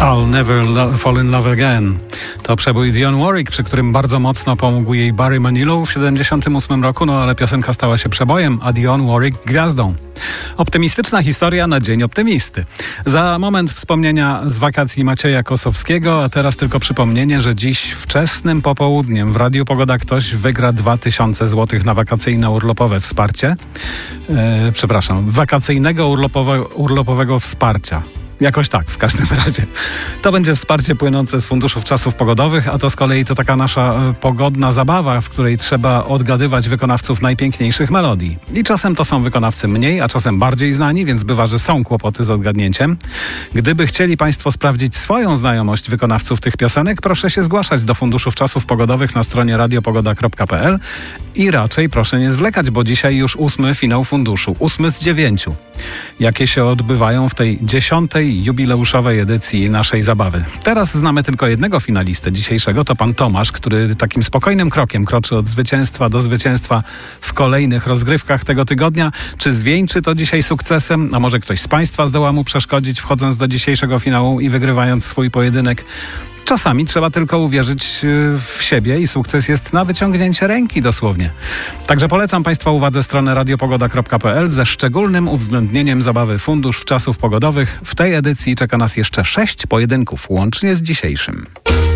I'll Never Fall in Love Again. To przebój Dionne Warwick, przy którym bardzo mocno pomógł jej Barry Manilow w 1978 roku, ale piosenka stała się przebojem, a Dionne Warwick gwiazdą. Optymistyczna historia na Dzień Optymisty. Za moment wspomnienia z wakacji Macieja Kosowskiego, a teraz tylko przypomnienie, że dziś wczesnym popołudniem w Radiu Pogoda ktoś wygra 2000 zł na wakacyjno-urlopowe wsparcie. Wakacyjnego urlopowego wsparcia. Jakoś tak, w każdym razie. To będzie wsparcie płynące z funduszów czasów pogodowych, a to z kolei to taka nasza pogodna zabawa, w której trzeba odgadywać wykonawców najpiękniejszych melodii. I czasem to są wykonawcy mniej, a czasem bardziej znani, więc bywa, że są kłopoty z odgadnięciem. Gdyby chcieli Państwo sprawdzić swoją znajomość wykonawców tych piosenek, proszę się zgłaszać do funduszów czasów pogodowych na stronie radiopogoda.pl i raczej proszę nie zwlekać, bo dzisiaj już 8. finał funduszu, 8 z 9, jakie się odbywają w tej 10. jubileuszowej edycji naszej zabawy. Teraz znamy tylko jednego finalistę dzisiejszego, to pan Tomasz, który takim spokojnym krokiem kroczy od zwycięstwa do zwycięstwa w kolejnych rozgrywkach tego tygodnia. Czy zwieńczy to dzisiaj sukcesem? A może ktoś z Państwa zdoła mu przeszkodzić, wchodząc do dzisiejszego finału i wygrywając swój pojedynek? Czasami trzeba tylko uwierzyć w siebie i sukces jest na wyciągnięcie ręki dosłownie. Także polecam Państwa uwadze stronę radiopogoda.pl ze szczególnym uwzględnieniem zabawy Fundusz Czasów Pogodowych. W tej edycji czeka nas jeszcze 6 pojedynków, łącznie z dzisiejszym.